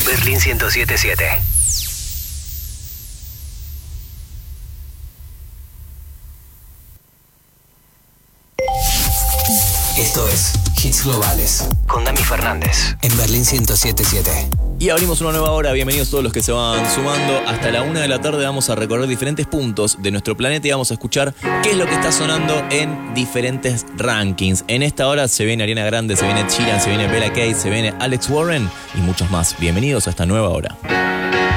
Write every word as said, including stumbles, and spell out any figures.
Berlín ciento siete punto siete. Esto es Hits Globales con Dami Fernández en Berlín ciento siete punto siete. Y abrimos una nueva hora. Bienvenidos todos los que se van sumando. Hasta la una de la tarde vamos a recorrer diferentes puntos de nuestro planeta y vamos a escuchar qué es lo que está sonando en diferentes rankings. En esta hora se viene Ariana Grande, se viene Ed Sheeran, se viene Bella Kate, se viene Alex Warren y muchos más. Bienvenidos a esta nueva hora.